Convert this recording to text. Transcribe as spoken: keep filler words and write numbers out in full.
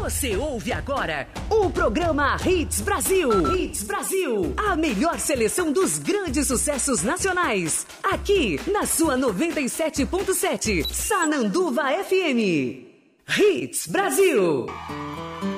Você ouve agora o programa Hits Brasil. Hits Brasil. A melhor seleção dos grandes sucessos nacionais. Aqui na sua noventa e sete ponto sete. Sananduva F M. Hits Brasil.